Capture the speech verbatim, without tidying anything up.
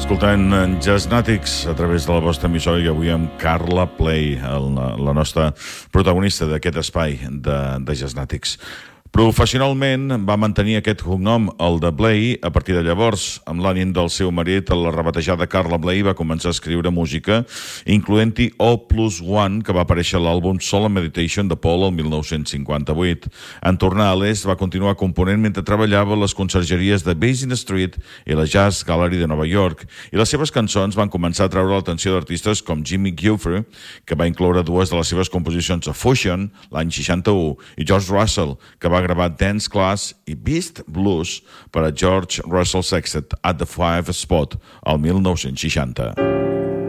Escoltant Jazznatics a través de la vostra emissora i avui amb Carla Play, el, la nostra protagonista d'aquest espai de, de Jazznatics. Professionalment va mantenir aquest cognom, el de Bley, a partir de llavors. Amb l'ànim del seu marit, la rebatejada Carla Bley va començar a escriure música, incloent-hi O plus One, que va aparèixer a l'àlbum Solemn Meditation de Paul el mil nou-cents cinquanta-vuit. En tornar a l'est va continuar component mentre treballava a les consergeries de Basin Street i la Jazz Gallery de Nova York, i les seves cançons van començar a treure l'atenció d'artistes com Jimmy Giuffre, que va incloure dues de les seves composicions a Fusion l'any seixanta-u, i George Russell, que va gravar Dance Class i Beast Blues per a George Russell Sextet at the Five Spot al mil nou-cents seixanta.